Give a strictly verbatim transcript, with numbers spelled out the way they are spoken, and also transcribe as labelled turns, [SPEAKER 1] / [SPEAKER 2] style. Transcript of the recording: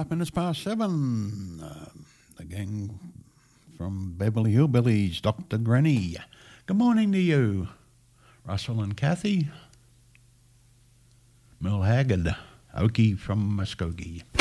[SPEAKER 1] Five minutes past seven. Uh, the gang from Beverly Hillbillies, Doctor Granny. Good morning to you. Russell and Kathy. Mel Haggard. Okie from Muskogee.